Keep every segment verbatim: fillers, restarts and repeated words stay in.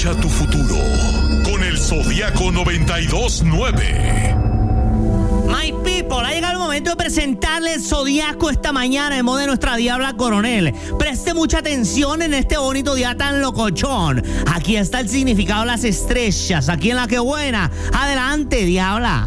Escucha tu futuro con el Zodiaco noventa y dos nueve. My people, ha llegado el momento de presentarle el Zodiaco esta mañana en modo de nuestra Diabla Coronel. Preste mucha atención en este bonito día tan locochón. Aquí está el significado de las estrellas, aquí en La Que Buena. Adelante, Diabla.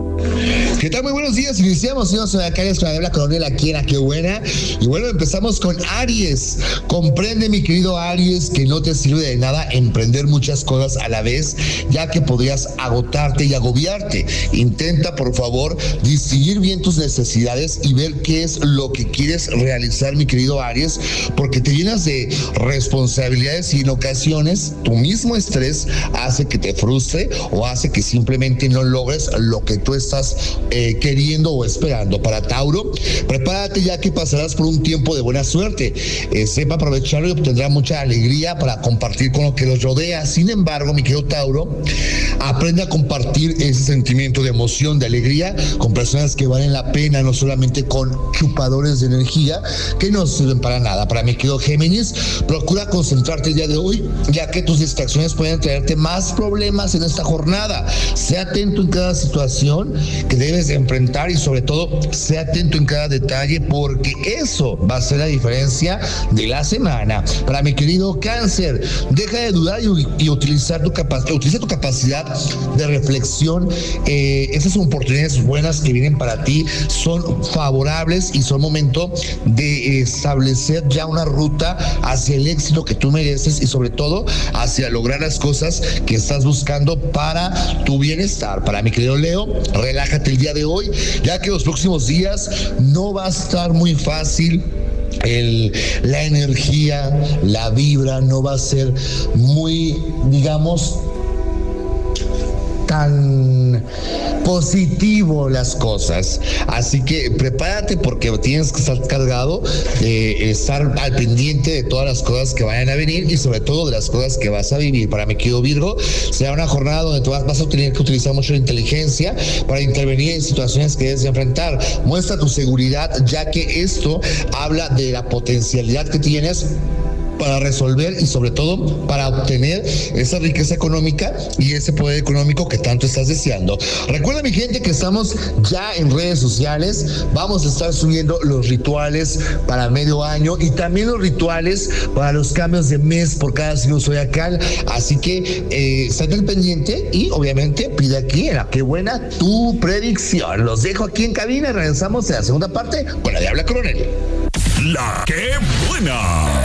¿Qué tal? Muy buenos días. Iniciamos, señor Zodiacal, nuestra Diabla Coronel aquí en La Que Buena. Y bueno, empezamos con Aries. Comprende, mi querido Aries, que no te sirve de nada emprender muchas cosas a la vez, ya que podrías agotarte y agobiarte. Intenta, por favor, distinguir bien tus necesidades y ver qué es lo que quieres realizar, mi querido Aries, porque te llenas de responsabilidades y en ocasiones tu mismo estrés hace que te frustre o hace que simplemente no logres lo que tú estás estás eh, queriendo o esperando. Para Tauro, prepárate, ya que pasarás por un tiempo de buena suerte. Eh, sepa aprovecharlo y obtendrá mucha alegría para compartir con lo que los rodea. Sin embargo, mi querido Tauro, aprende a compartir ese sentimiento de emoción, de alegría, con personas que valen la pena, no solamente con chupadores de energía que no sirven para nada. Para mi querido Géminis, procura concentrarte el día de hoy, ya que tus distracciones pueden traerte más problemas en esta jornada. Sea atento en cada situación que debes de enfrentar y sobre todo sea atento en cada detalle, porque eso va a ser la diferencia de la semana. Para mi querido Cáncer, deja de dudar y, y utilizar tu capacidad, utiliza tu capacidad de reflexión. Eh, esas oportunidades buenas que vienen para ti son favorables y son momento de establecer ya una ruta hacia el éxito que tú mereces y sobre todo hacia lograr las cosas que estás buscando para tu bienestar. Para mi querido Leo, relájate el día de hoy, ya que los próximos días no va a estar muy fácil. El, la energía, la vibra no va a ser muy, digamos, tan positivo las cosas. Así que prepárate, porque tienes que estar cargado de estar al pendiente de todas las cosas que vayan a venir y sobre todo de las cosas que vas a vivir. Para mi querido Virgo, será una jornada donde tú vas a tener que utilizar mucho la inteligencia para intervenir en situaciones que debes de enfrentar. Muestra tu seguridad, ya que esto habla de la potencialidad que tienes para resolver y sobre todo para obtener esa riqueza económica y ese poder económico que tanto estás deseando. Recuerda, mi gente, que estamos ya en redes sociales. Vamos a estar subiendo los rituales para medio año y también los rituales para los cambios de mes por cada signo zodiacal. Así que eh, estate al pendiente y obviamente pide aquí en La Que Buena tu predicción. Los dejo aquí en cabina y regresamos en la segunda parte con la Diabla Coronel. La Que Buena.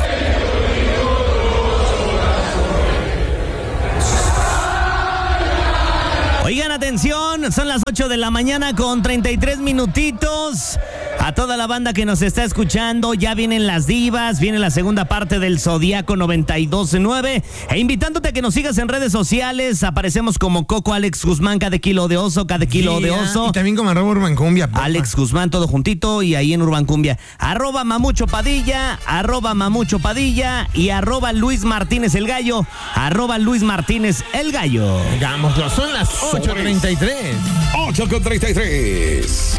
Oigan, atención, son las ocho de la mañana con treinta y tres minutitos. A toda la banda que nos está escuchando, ya vienen las divas, viene la segunda parte del Zodiaco noventa y dos nueve. E invitándote a que nos sigas en redes sociales, aparecemos como Coco Alex Guzmán, cada kilo de oso, cada kilo yeah, de oso. Y también como arroba Urban Cumbia. Papá. Alex Guzmán, todo juntito, y ahí en Urban Cumbia. Arroba Mamucho Padilla, arroba Mamucho Padilla y arroba Luis Martínez el Gallo, arroba Luis Martínez el Gallo. Digámoslo, son las ocho treinta y tres. ocho con treinta y tres.